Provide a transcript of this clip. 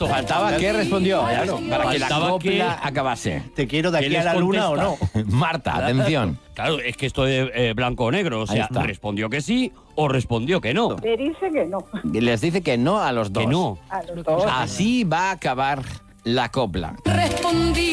Faltaba que respondió, Claro. para que la Faltaba copla acabase. ¿Te quiero de ¿Qué aquí a les la luna o no? contesta? Marta, atención. Claro, es que esto es blanco o negro. O Ahí sea, está. respondió que sí o respondió que no. Le dice que no. Les dice que no a los dos. Que no. A los dos. Así va a acabar la copla. Respondí.